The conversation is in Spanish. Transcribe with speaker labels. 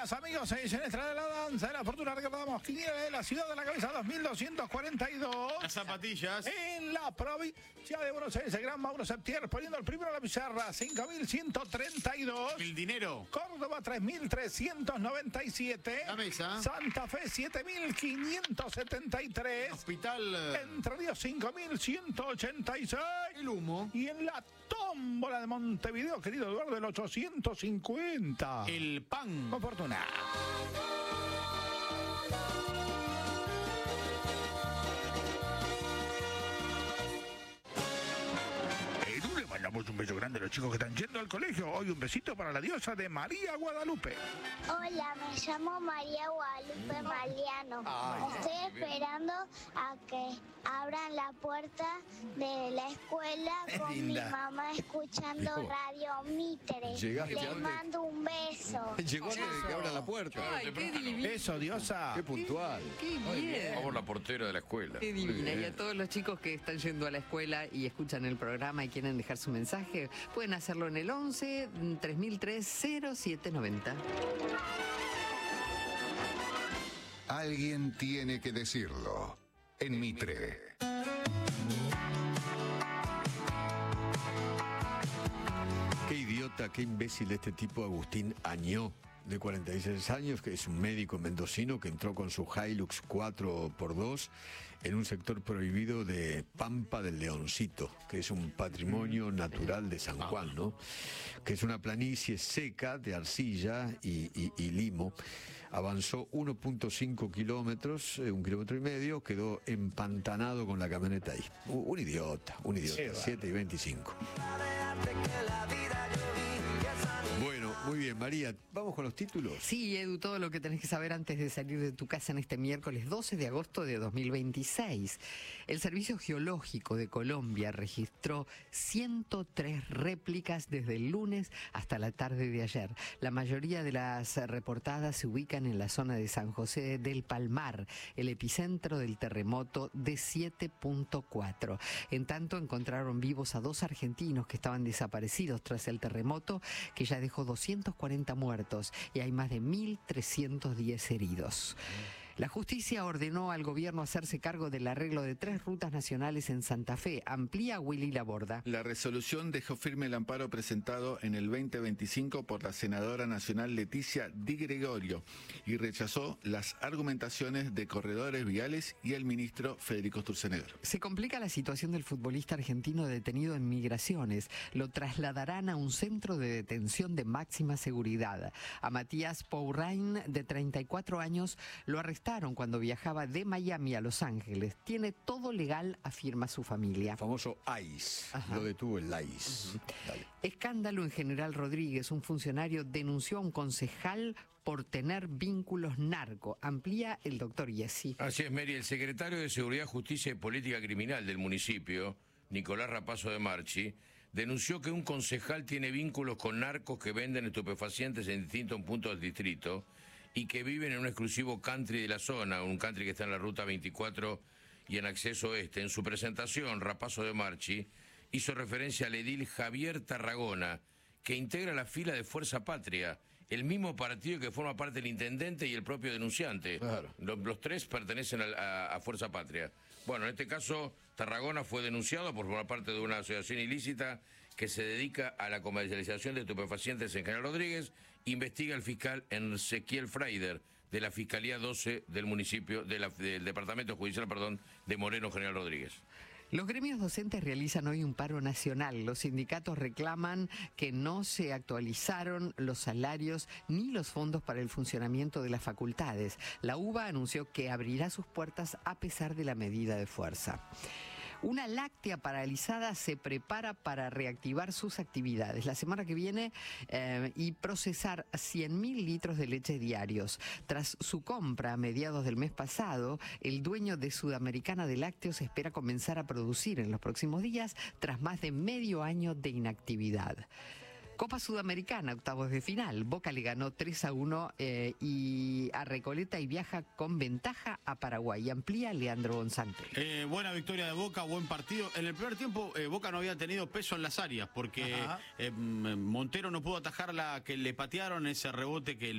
Speaker 1: días, amigos, ediciones de la danza de la fortuna. Recordamos, quiniela de la ciudad de la cabeza 2242.
Speaker 2: Las zapatillas.
Speaker 1: En la provincia de Buenos Aires, el gran Mauro Septier poniendo el primero a la pizarra, 5132.
Speaker 2: El dinero.
Speaker 1: Córdoba, 3397.
Speaker 2: La mesa.
Speaker 1: Santa Fe, 7573.
Speaker 2: Hospital.
Speaker 1: Entre Ríos, 5186.
Speaker 2: El humo.
Speaker 1: Y en la tómbola de Montevideo, querido Eduardo, el 850.
Speaker 2: El pan.
Speaker 1: Con fortuna. Le mandamos un beso grande a los chicos que están yendo al colegio. Hoy un besito para la diosa de María Guadalupe.
Speaker 3: Hola, me llamo María Guadalupe Maliano. Estoy esperando a que abran la puerta de la escuela con
Speaker 4: linda.
Speaker 3: mi mamá escuchando Radio Mitre.
Speaker 4: Llegaste
Speaker 3: Les
Speaker 4: antes.
Speaker 3: mando un beso.
Speaker 4: Llegó antes de que abra la puerta.
Speaker 5: Ay, qué divina.
Speaker 1: Eso, diosa.
Speaker 4: Qué puntual.
Speaker 5: Qué bien.
Speaker 6: Por favor, la portera de la escuela.
Speaker 5: Qué divina. Y a todos los chicos que están yendo a la escuela y escuchan el programa y quieren dejar su mensaje, pueden hacerlo en el 11 3003 0790.
Speaker 7: Alguien tiene que decirlo. En Mitre.
Speaker 4: Qué idiota, qué imbécil este tipo Agustín Añó, de 46 años, que es un médico mendocino que entró con su Hilux 4x2 en un sector prohibido de Pampa del Leoncito, que es un patrimonio natural de San Juan, ¿no? Que es una planicie seca de arcilla y limo. Avanzó 1.5 kilómetros, 1,5 kilómetros, quedó empantanado con la camioneta ahí. Un idiota, 7:25. Bueno, muy bien, María, ¿vamos con los títulos?
Speaker 5: Sí, Edu, todo lo que tenés que saber antes de salir de tu casa en este miércoles 12 de agosto de 2026. El Servicio Geológico de Colombia registró 103 réplicas desde el lunes hasta la tarde de ayer. La mayoría de las reportadas se ubican en la zona de San José del Palmar, el epicentro del terremoto de 7.4. En tanto, encontraron vivos a 2 argentinos que estaban desaparecidos tras el terremoto, que ya dejó 240 muertos y hay más de 1.310 heridos. La justicia ordenó al gobierno hacerse cargo del arreglo de 3 rutas nacionales en Santa Fe. Amplía Willy Laborda.
Speaker 8: La resolución dejó firme el amparo presentado en el 2025 por la senadora nacional Leticia Di Gregorio y rechazó las argumentaciones de corredores viales y el ministro Federico Sturzenegger.
Speaker 5: Se complica la situación del futbolista argentino detenido en Migraciones. Lo trasladarán a un centro de detención de máxima seguridad. A Matías Pourrain, de 34 años, lo arrestaron cuando viajaba de Miami a Los Ángeles. Tiene todo legal, afirma su familia.
Speaker 4: El famoso ICE.
Speaker 5: Ajá.
Speaker 4: Lo detuvo el ICE. Dale.
Speaker 5: Escándalo en General Rodríguez. Un funcionario denunció a un concejal por tener vínculos narco. Amplía el doctor Yessi.
Speaker 6: Así es, Mary. El secretario de Seguridad, Justicia y Política Criminal del municipio, Nicolás Rapazo de Marchi, denunció que un concejal tiene vínculos con narcos que venden estupefacientes en distintos puntos del distrito y que viven en un exclusivo country de la zona, un country que está en la ruta 24 y en acceso oeste. En su presentación, Rapazo de Marchi hizo referencia al edil Javier Tarragona, que integra la fila de Fuerza Patria, el mismo partido que forma parte del intendente y el propio denunciante.
Speaker 4: Claro.
Speaker 6: Los 3 pertenecen a Fuerza Patria. Bueno, en este caso, Tarragona fue denunciado por formar parte de una asociación ilícita que se dedica a la comercialización de estupefacientes en General Rodríguez. Investiga el fiscal Ezequiel Freider, de la Fiscalía 12 del municipio, del Departamento Judicial, de Moreno, General Rodríguez.
Speaker 5: Los gremios docentes realizan hoy un paro nacional. Los sindicatos reclaman que no se actualizaron los salarios ni los fondos para el funcionamiento de las facultades. La UBA anunció que abrirá sus puertas a pesar de la medida de fuerza. Una láctea paralizada se prepara para reactivar sus actividades la semana que viene y procesar 100.000 litros de leche diarios. Tras su compra a mediados del mes pasado, el dueño de Sudamericana de Lácteos espera comenzar a producir en los próximos días tras más de medio año de inactividad. Copa Sudamericana, octavos de final. Boca le ganó 3-1 y a Recoleta y viaja con ventaja a Paraguay. Amplía Leandro González.
Speaker 2: Buena victoria de Boca, buen partido. En el primer tiempo Boca no había tenido peso en las áreas porque Montero no pudo atajar la que le patearon, ese rebote que